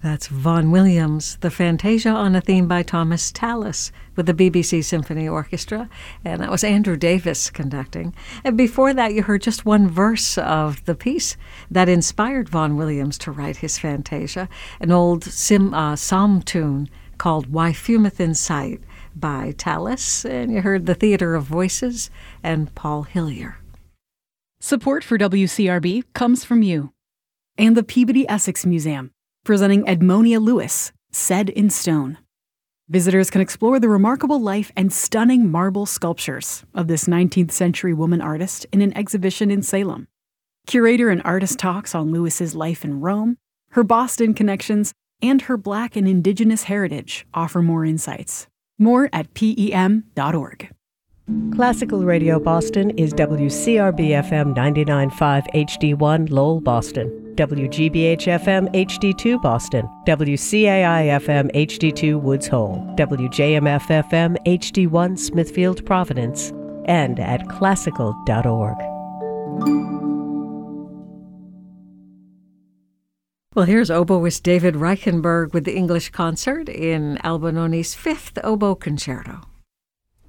That's Vaughan Williams, the Fantasia on a theme by Thomas Tallis with the BBC Symphony Orchestra, and that was Andrew Davis conducting. And before that, you heard just one verse of the piece that inspired Vaughan Williams to write his Fantasia, an old psalm tune called Why Fumeth in Sight by Tallis, and you heard the Theatre of Voices and Paul Hillier. Support for WCRB comes from you and the Peabody Essex Museum, presenting Edmonia Lewis, Said in Stone. Visitors can explore the remarkable life and stunning marble sculptures of this 19th century woman artist in an exhibition in Salem. Curator and artist talks on Lewis's life in Rome, her Boston connections, and her Black and Indigenous heritage offer more insights. More at PEM.org. Classical Radio Boston is WCRB-FM 99.5 HD1 Lowell, Boston, WGBH-FM HD2 Boston, WCAI-FM HD2 Woods Hole, WJMF-FM HD1 Smithfield, Providence, and at classical.org. Well, here's oboist David Reichenberg with the English Concert in Albinoni's 5th Oboe Concerto.